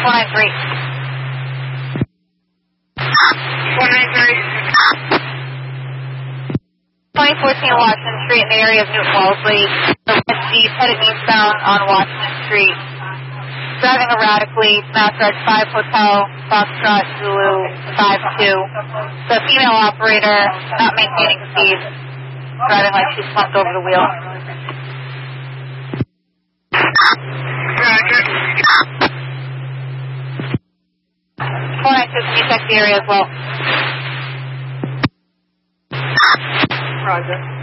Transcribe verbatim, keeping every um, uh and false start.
four nine three. four nine three. twenty fourteen Washington Street in the area of Newton Wellesley. The West Jeep headed eastbound on Washington Street. Driving erratically, Mass Red five Hotel, Foxtrot Zulu five two. The female operator not maintaining speed, driving like she slumped over the wheel. four nine two, can you check the area as well? Roger.